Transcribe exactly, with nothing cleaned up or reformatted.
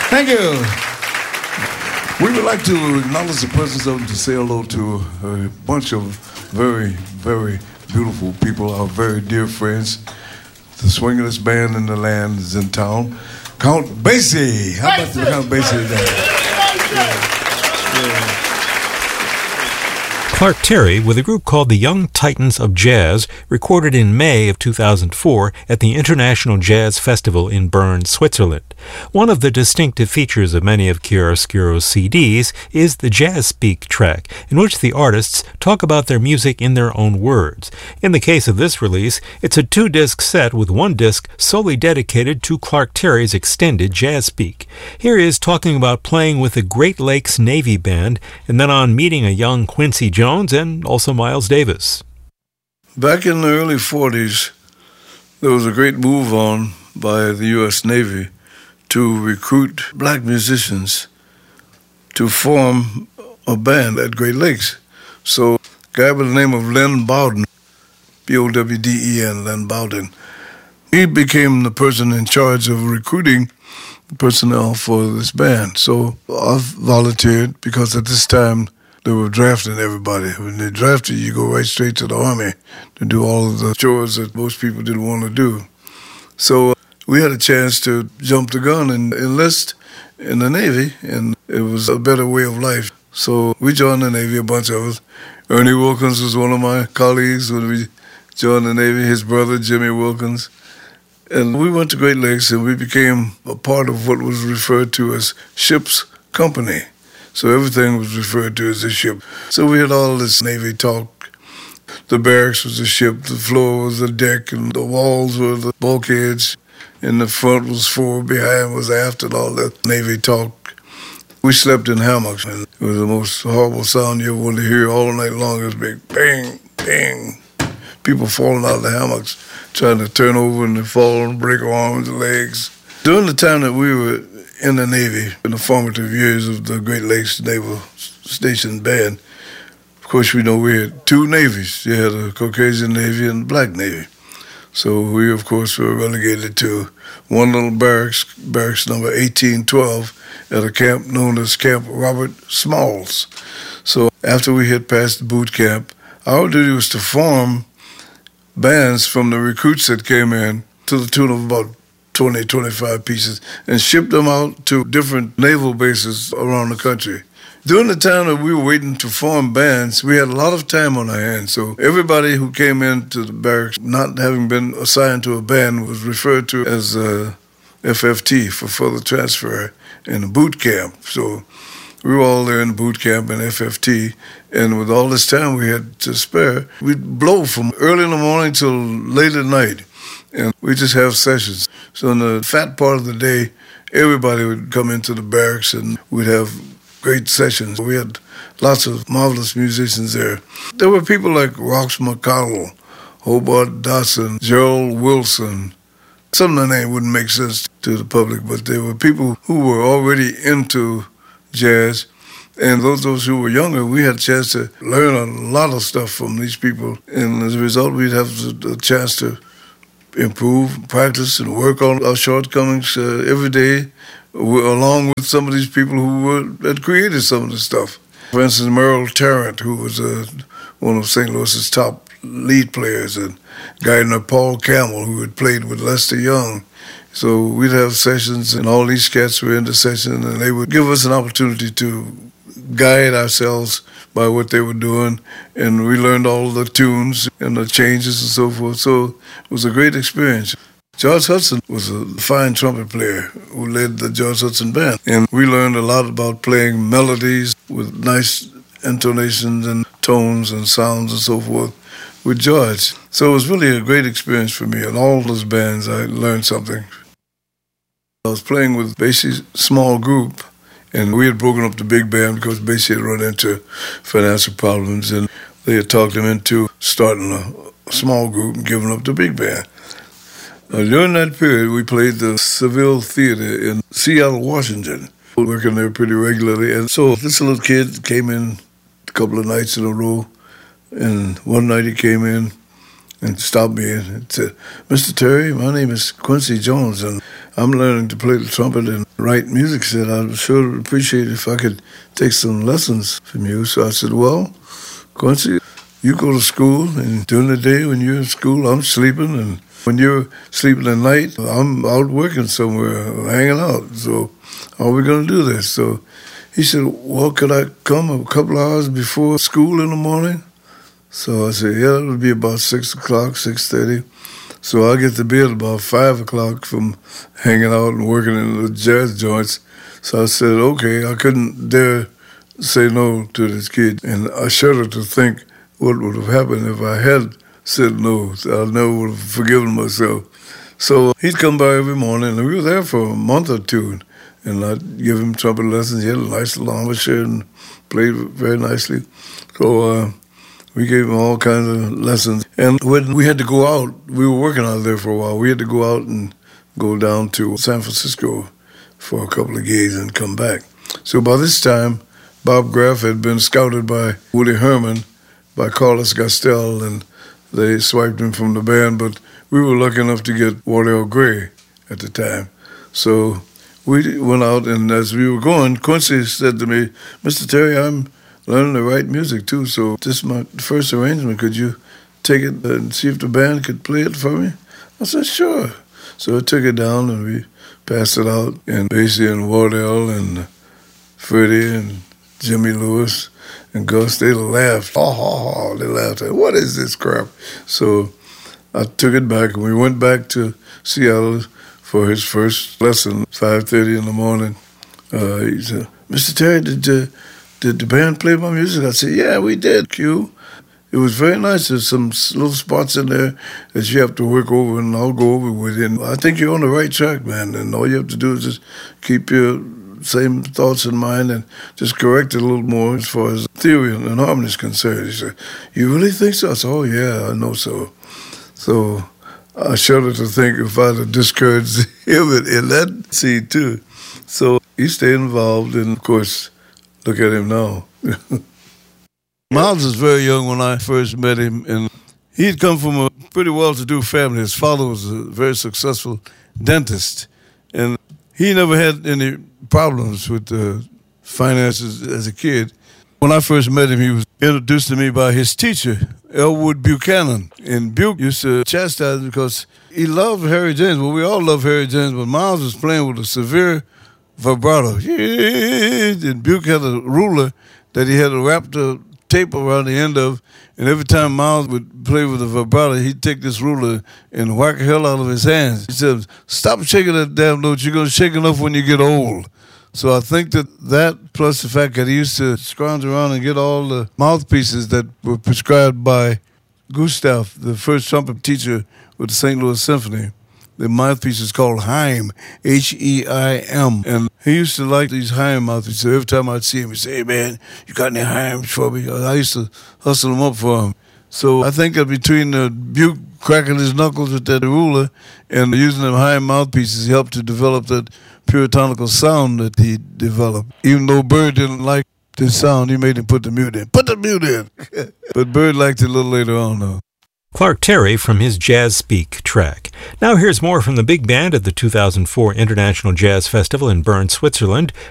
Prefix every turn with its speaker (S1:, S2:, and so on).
S1: Thank you. We would like to acknowledge the presence of and to say hello to a bunch of very, very beautiful people, our very dear friends. The swingin'est band in the land is in town. Count Basie. How about the Count Basie today? Yeah. Yeah.
S2: Clark Terry with a group called the Young Titans of Jazz, recorded in May of two thousand four at the International Jazz Festival in Bern, Switzerland. One of the distinctive features of many of Chiaroscuro's C Ds is the Jazz Speak track, in which the artists talk about their music in their own words. In the case of this release, it's a two-disc set with one disc solely dedicated to Clark Terry's extended Jazz Speak. Here he is talking about playing with the Great Lakes Navy Band, and then on meeting a young Quincy Jones and also Miles Davis.
S1: Back in the early forties, there was a great move on by the U S Navy to recruit black musicians to form a band at Great Lakes. So a guy by the name of Len Bowden, B O W D E N, Len Bowden, he became the person in charge of recruiting personnel for this band. So I volunteered because at this time they were drafting everybody. When they drafted you, go right straight to the Army to do all of the chores that most people didn't want to do. So we had a chance to jump the gun and enlist in the Navy, and it was a better way of life. So we joined the Navy, a bunch of us. Ernie Wilkins was one of my colleagues when we joined the Navy, his brother, Jimmy Wilkins. And we went to Great Lakes, and we became a part of what was referred to as ship's company. So everything was referred to as a ship. So we had all this Navy talk. The barracks was a ship, the floor was a deck, and the walls were the bulkheads. In the front was forward, behind was aft, and all that Navy talk. We slept in hammocks, and it was the most horrible sound you ever wanted to hear all night long. It was big bang, bang. People falling out of the hammocks, trying to turn over and fall and break arms and legs. During the time that we were in the Navy, in the formative years of the Great Lakes Naval Station Band, of course, we know we had two navies. You had a Caucasian Navy and a black Navy. So we, of course, were relegated to one little barracks, barracks number eighteen twelve, at a camp known as Camp Robert Smalls. So after we had passed the boot camp, our duty was to form bands from the recruits that came in to the tune of about twenty, twenty-five pieces, and ship them out to different naval bases around the country. During the time that we were waiting to form bands, we had a lot of time on our hands. So everybody who came into the barracks, not having been assigned to a band, was referred to as uh, F F T, for further transfer, in the boot camp. So we were all there in the boot camp in F F T, and with all this time we had to spare, we'd blow from early in the morning till late at night, and we just have sessions. So in the fat part of the day, everybody would come into the barracks, and we'd have great sessions. We had lots of marvelous musicians there. There were people like Rox McConnell, Hobart Dawson, Gerald Wilson. Some of the names wouldn't make sense to the public, but there were people who were already into jazz. And those those who were younger, we had a chance to learn a lot of stuff from these people. And as a result, we'd have a chance to improve, practice, and work on our shortcomings uh, every day, along with some of these people who were, had created some of the stuff. For instance, Merle Tarrant, who was uh, one of Saint Louis's top lead players, and a guy named Paul Campbell, who had played with Lester Young. So we'd have sessions, and all these cats were in the session, and they would give us an opportunity to guide ourselves by what they were doing, and we learned all the tunes and the changes and so forth. So it was a great experience. George Hudson was a fine trumpet player who led the George Hudson Band, and we learned a lot about playing melodies with nice intonations and tones and sounds and so forth with George. So it was really a great experience for me. In all those bands, I learned something. I was playing with Basie's small group, and we had broken up the big band because Basie had run into financial problems, and they had talked him into starting a small group and giving up the big band. Uh, during that period, we played the Seville Theater in Seattle, Washington, working there pretty regularly. And so this little kid came in a couple of nights in a row, and one night he came in and stopped me and said, "Mister Terry, my name is Quincy Jones, and I'm learning to play the trumpet and write music. He said, I'd sure appreciate it if I could take some lessons from you. So I said, well, Quincy, you go to school, and during the day when you're in school, I'm sleeping, and when you're sleeping at night, I'm out working somewhere, hanging out. So how are we going to do this? So he said, well, could I come a couple hours before school in the morning? So I said, yeah, it'll be about six o'clock, six thirty. So I get to bed about five o'clock from hanging out and working in the jazz joints. So I said, okay, I couldn't dare say no to this kid. And I shudder to think what would have happened if I had said no. I never would have forgiven myself. So he'd come by every morning, and we were there for a month or two. And I'd give him trumpet lessons. He had a nice little armature and played very nicely. So uh, we gave him all kinds of lessons. And when we had to go out, we were working out there for a while. We had to go out and go down to San Francisco for a couple of gigs and come back. So by this time, Bob Graff had been scouted by Woody Herman, by Carlos Gastel, and they swiped him from the band. But we were lucky enough to get Wardell Gray at the time. So we went out, and as we were going, Quincy said to me, Mister Terry, I'm learning to write music too, so this is my first arrangement. Could you take it and see if the band could play it for me? I said, sure. So I took it down, and we passed it out, and Basie and Wardell and Freddie and Jimmy Lewis and Gus, they laughed. Ha, ha, ha. They laughed. What is this crap? So I took it back, and we went back to Seattle for his first lesson, five thirty in the morning. Uh, he said, Mister Terry, did, uh, did the band play my music? I said, yeah, we did, Q. It was very nice. There's some little spots in there that you have to work over, and I'll go over with it. And I think you're on the right track, man, and all you have to do is just keep your same thoughts in mind and just correct it a little more as far as theory and, and harmony is concerned. He said, you really think so? I said, oh, yeah, I know so. So I shudder to think if I'd have discouraged him in, in that scene, too. So he stayed involved, and, of course, look at him now. Miles was very young when I first met him, and he'd come from a pretty well-to-do family. His father was a very successful dentist, and he never had any problems with uh, finances as a kid. When I first met him, he was introduced to me by his teacher, Elwood Buchanan. And Buke used to chastise him because he loved Harry James. Well, we all love Harry James, but Miles was playing with a severe vibrato. And Buke had a ruler that he had to wrap the tape around the end of, and every time Miles would play with a vibrato, he'd take this ruler and whack the hell out of his hands. He said, stop shaking that damn note. You're going to shake enough when you get old. So I think that that, plus the fact that he used to scrounge around and get all the mouthpieces that were prescribed by Gustav, the first trumpet teacher with the Saint Louis Symphony. The mouthpiece is called Haim, H E I M. And he used to like these Haim mouthpieces. So every time I'd see him, he'd say, hey, man, you got any Haims for me? I used to hustle them up for him. So I think that between the Buke cracking his knuckles with that ruler and using them Haim mouthpieces, he helped to develop that puritanical sound that he developed. Even though Bird didn't like the sound, he made him put the mute in. Put the mute in! But Bird liked it a little later on, though.
S2: Clark Terry from his Jazz Speak track. Now here's more from the big band at the two thousand four International Jazz Festival in Bern, Switzerland,